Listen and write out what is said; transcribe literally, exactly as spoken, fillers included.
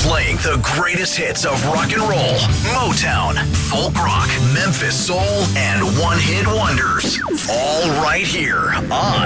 Playing the greatest hits of rock and roll, Motown, folk rock, Memphis soul, and one-hit wonders. All right here on